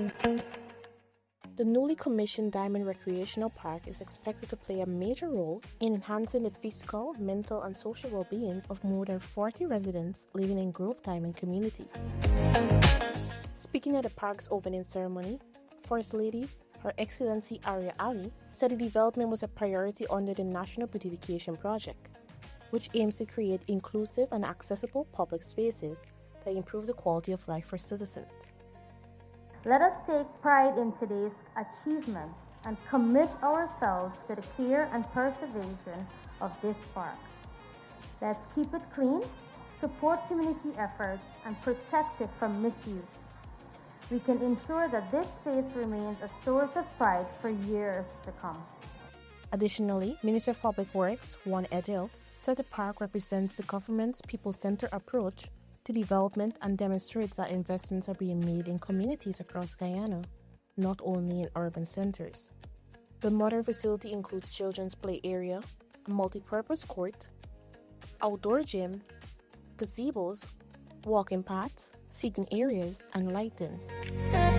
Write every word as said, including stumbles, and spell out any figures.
The newly commissioned Diamond Recreational Park is expected to play a major role in enhancing the physical, mental, and social well-being of more than forty residents living in Grove Diamond community. Speaking at the park's opening ceremony, First Lady, Her Excellency Arya Ali, said the development was a priority under the National Beautification Project, which aims to create inclusive and accessible public spaces that improve the quality of life for citizens. Let us take pride in today's achievements and commit ourselves to the care and preservation of this park. Let's keep it clean, support community efforts, and protect it from misuse. We can ensure that this space remains a source of pride for years to come. Additionally, Minister of Public Works, Juan Edel, said the park represents the government's people-centered approach to development and demonstrates that investments are being made in communities across Guyana, not only in urban centers. The modern facility includes children's play area, a multi-purpose court, outdoor gym, gazebos, walking paths, seating areas, and lighting.